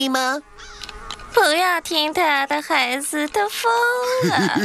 吗？ 不要听他的，孩子都疯了。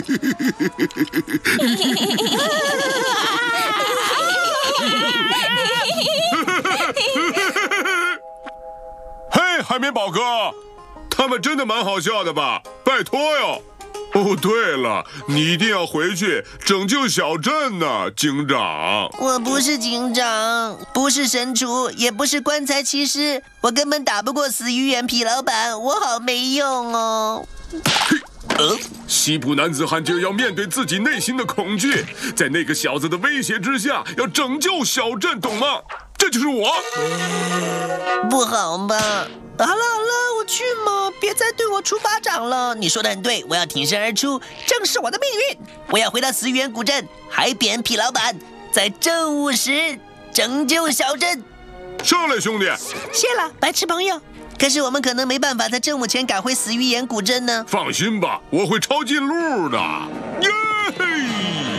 嘿，海绵宝哥，他们真的蛮好笑的吧？拜托哟！哦，对了，你一定要回去拯救小镇呢，警长。 我不是警长，不是神厨，也不是棺材骑士，我根本打不过死鱼眼痞老板，我好没用哦。 西部男子汉就要面对自己内心的恐惧，在那个小子的威胁之下，要拯救小镇，懂吗？这就是我。 不好吧？好了，我去嘛，别再对我出巴掌了。你说的很对，我要挺身而出，正是我的命运。我要回到死鱼眼古镇，海扁痞老板，在正午时拯救小镇。 上来，兄弟！ 谢了，白痴朋友。可是我们可能没办法在正午前赶回死鱼眼古镇呢。 放心吧，我会抄近路的。耶嘿！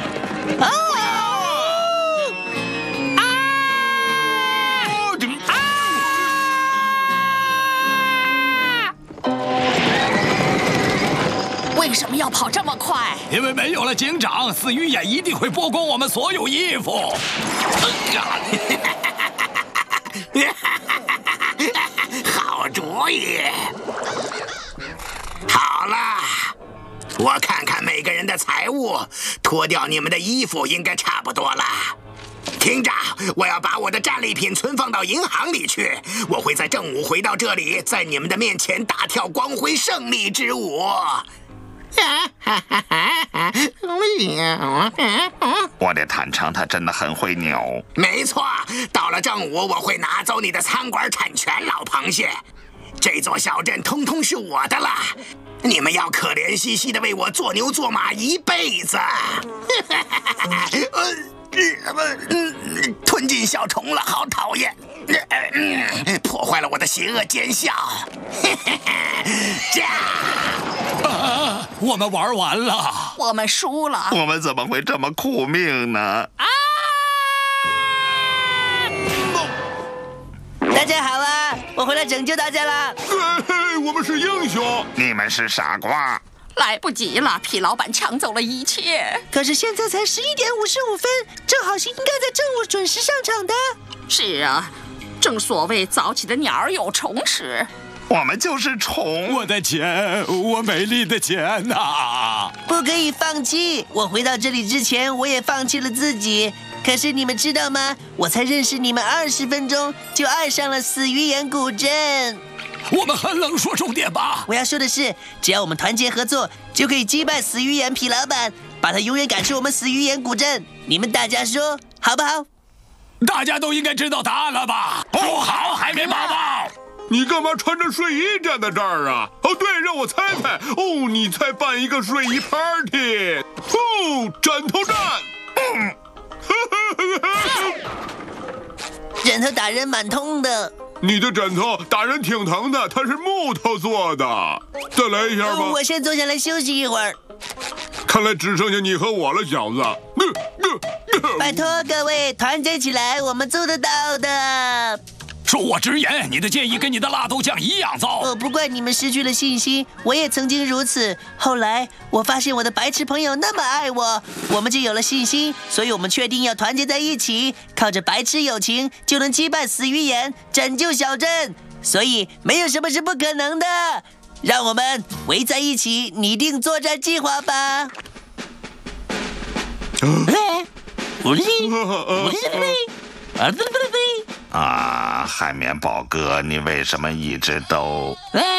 为什么要跑这么快？ 因为没有了警长，死鱼眼一定会剥光我们所有衣服。 好主意！好了，我看看每个人的财物，脱掉你们的衣服应该差不多了。听着，我要把我的战利品存放到银行里去。我会在正午回到这里，在你们的面前大跳光辉胜利之舞。 我得坦诚，他真的很会扭。 没错，到了正午，我会拿走你的餐馆产权，老螃蟹。这座小镇通通是我的了，你们要可怜兮兮的为我做牛做马一辈子。吞进小虫了，好讨厌！破坏了我的邪恶奸笑。 我们玩完了， 我们输了。 我们怎么会这么苦命呢？ 大家好啊，我回来拯救大家啦！ 嘿，我们是英雄。 你们是傻瓜。 来不及了，痞老板抢走了一切。 可是现在才11点55分，正好是应该在正午准时上场的。 是啊，正所谓早起的鸟儿有虫吃。 我们就是虫。 我的钱，我美丽的钱呐！ 不可以放弃！我回到这里之前，我也放弃了自己。可是你们知道吗？我才认识你们20分钟，就爱上了死鱼眼古镇。 我们很冷，说重点吧。 我要说的是，只要我们团结合作，就可以击败死鱼眼痞老板，把他永远赶出我们死鱼眼古镇。你们大家说好不好？ 大家都应该知道答案了吧？不好，海绵宝宝。 你干嘛穿着睡衣站在这儿啊？哦，对，让我猜猜。哦，你猜办一个睡衣 party？ 哦，枕头战。 枕头打人蛮痛的。 你的枕头打人挺疼的，它是木头做的。再来一下吧。 我先坐下来休息一会儿。 看来只剩下你和我了，小子。 拜托各位团结起来，我们做得到的。 恕我直言，你的建议跟你的辣豆酱一样糟。 不怪你们失去了信心，我也曾经如此。后来我发现我的白痴朋友那么爱我，我们就有了信心，所以我们确定要团结在一起，靠着白痴友情就能击败死鱼眼，拯救小镇。所以没有什么是不可能的。让我们围在一起，拟定作战计划吧。 海绵宝哥，你为什么一直都……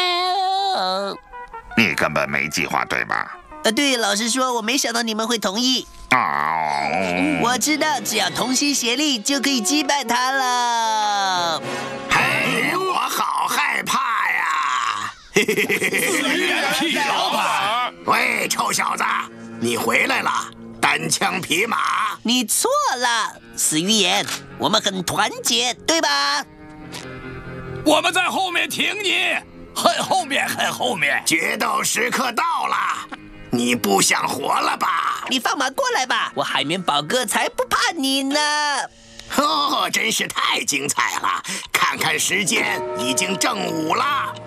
你根本没计划，对吧？ 对，老实说，我没想到你们会同意。我知道，只要同心协力，就可以击败他了。 嘿，我好害怕呀！ 死鱼眼痞老板， 喂，臭小子，你回来了！单枪匹马， 你错了，死鱼眼，我们很团结，对吧？ 我们在后面挺你，很后面，很后面。 决斗时刻到了，你不想活了吧？ 你放马过来吧，我海绵宝哥才不怕你呢！ 哦，真是太精彩了！看看时间，已经正午了。